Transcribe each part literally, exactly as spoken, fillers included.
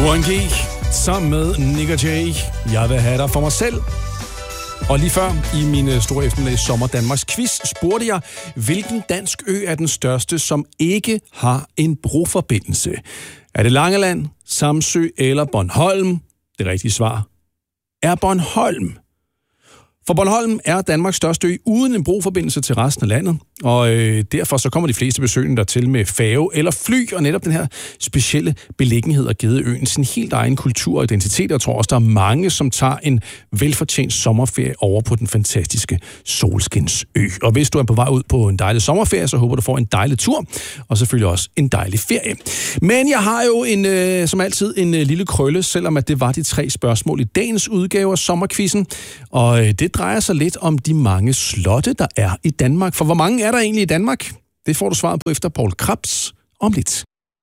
Warren G. sammen med Nick og Jay. Jeg vil have dig for mig selv. Og lige før i min store eftermiddags sommer Danmarks quiz spurgte jeg, hvilken dansk ø er den største, som ikke har en broforbindelse? Er det Langeland, Samsø eller Bornholm? Det rigtige svar er Bornholm. For Bornholm er Danmarks største ø uden en broforbindelse til resten af landet, og øh, derfor så kommer de fleste besøgende der til med færge eller fly, og netop den her specielle beliggenhed har givet øen sin helt egen kultur og identitet. Jeg tror også, der er mange, som tager en velfortjent sommerferie over på den fantastiske Solskinsø. Og hvis du er på vej ud på en dejlig sommerferie, så håber du får en dejlig tur, og selvfølgelig også en dejlig ferie. Men jeg har jo en, øh, som altid en øh, lille krølle, selvom at det var de tre spørgsmål i dagens udgave af sommerquizzen, og øh, det drejer sig lidt om de mange slotte, der er i Danmark. For hvor mange er der egentlig i Danmark? Det får du svaret på efter Paul Krebs om lidt.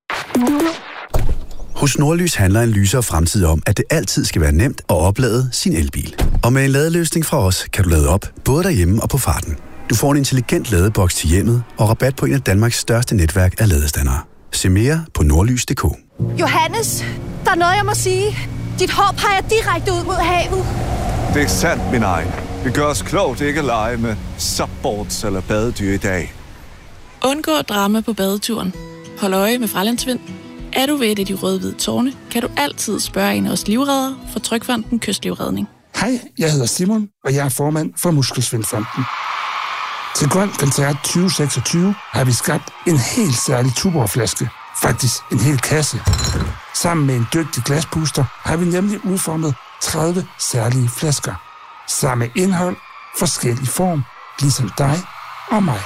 Hos Nordlys handler en lysere fremtid om, at det altid skal være nemt at oplade sin elbil. Og med en ladeløsning fra os, kan du lade op, både derhjemme og på farten. Du får en intelligent ladeboks til hjemmet og rabat på en af Danmarks største netværk af ladestandere. Se mere på nordlys punktum d k. Johannes, der er noget, jeg må sige. Dit hår peger direkte ud mod havet. Det er sandt, min egen. Vi gør os klogt ikke at lege med subboards eller badedyr i dag. Undgå drama på badeturen. Hold øje med fralandsvind. Er du ved et af de røde-hvide tårne, kan du altid spørge en af os livreddere fra Trygfonden Kystlivredning. Hej, jeg hedder Simon, og jeg er formand for Muskelsvindfonden. Til Grøn Koncert tyve seksogtyve har vi skabt en helt særlig Tuborg-flaske. Faktisk en hel kasse. Sammen med en dygtig glaspuster har vi nemlig udformet tredive særlige flasker. Samme indhold, forskellig form, ligesom dig og mig.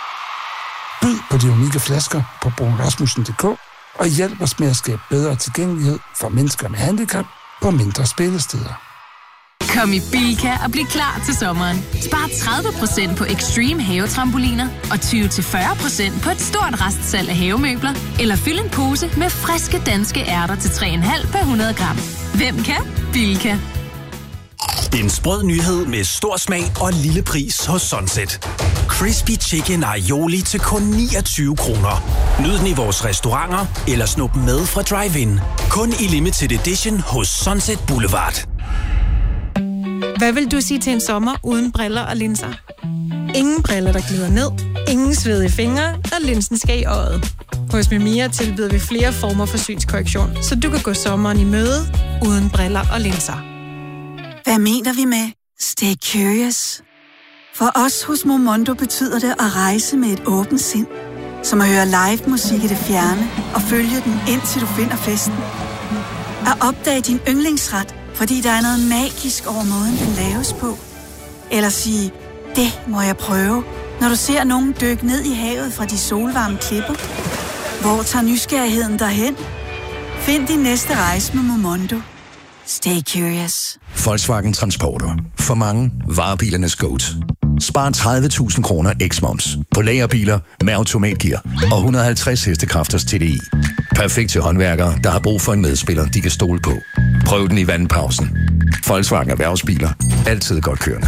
Byd på de unikke flasker på bruun rasmussen punktum d k og hjælp os med at skabe bedre tilgængelighed for mennesker med handicap på mindre spillesteder. Kom i Bilka og bliv klar til sommeren. Spar tredive procent på Extreme havetrampoliner og tyve til fyrre procent på et stort restsalg af havemøbler. Eller fyld en pose med friske danske ærter til tre komma fem per hundrede gram. Hvem kan? Bilka. En sprød nyhed med stor smag og lille pris hos Sunset. Crispy Chicken Aioli til kun niogtyve kroner. Nyd den i vores restauranter eller snup med fra drive-in. Kun i limited edition hos Sunset Boulevard. Hvad vil du sige til en sommer uden briller og linser? Ingen briller, der glider ned, ingen svedige fingre, og linsen skal i øjet. Hos Mimia tilbyder vi flere former for synskorrektion, så du kan gå sommeren i møde uden briller og linser. Hvad mener vi med stay curious? For os hos Momondo betyder det at rejse med et åbent sind. Som at høre live musik i det fjerne og følge den indtil du finder festen. At opdage din yndlingsret, fordi der er noget magisk over måden, den laves på. Eller sige, det må jeg prøve, når du ser nogen dykke ned i havet fra de solvarme klipper. Hvor tager nysgerrigheden derhen? Find din næste rejse med Momondo. Stay curious. Volkswagen Transporter. For mange varebilernes goat. Spar tredive tusind kroner eksmoms på lagerbiler med automatgear og et hundrede og halvtreds hestekræfters T D I. Perfekt til håndværkere, der har brug for en medspiller, de kan stole på. Prøv den i vandpausen. Volkswagen Erhvervsbiler. Altid godt kørende.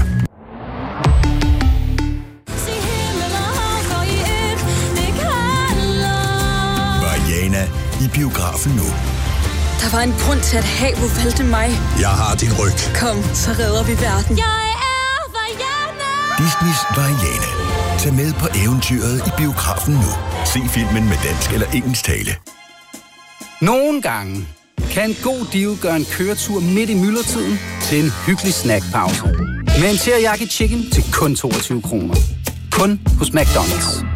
Mariana i biografen nu. Der var en grund til, at havet valgte mig. Jeg har din ryg. Kom, så redder vi verden. Jeg er Mariana. Disneys Mariana. Tag med på eventyret i biografen nu. Se filmen med dansk eller engelsk tale. Nogle gange kan en god deal gøre en køretur midt i myldretiden til en hyggelig snackpause. Med en teriyaki chicken til kun toogtyve kroner. Kun hos McDonald's.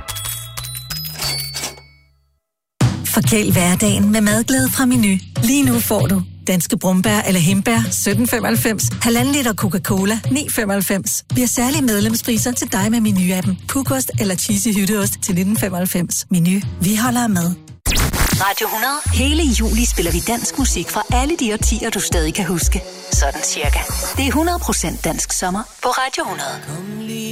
Forkæl hverdagen med madglæde fra Meny. Lige nu får du danske brumbær eller hindbær sytten femoghalvfems, halvanden liter Coca-Cola ni femoghalvfems. Vi har særlige medlemspriser til dig med Meny-appen. Pukost eller cheesy hytteost til nitten femoghalvfems. Meny. Vi holder med. Radio hundrede. Hele juli spiller vi dansk musik fra alle de årtier, du stadig kan huske. Sådan cirka. Det er hundrede procent dansk sommer på Radio hundrede.